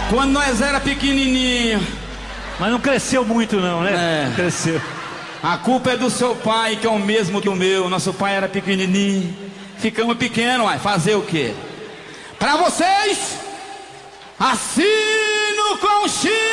Quando nós era pequenininho. Mas não cresceu muito não, né? É. Cresceu. A culpa é do seu pai, que é o mesmo que o meu. Nosso pai era pequenininho. Ficamos pequenos, uai. Fazer o quê? Pra vocês, assino com X.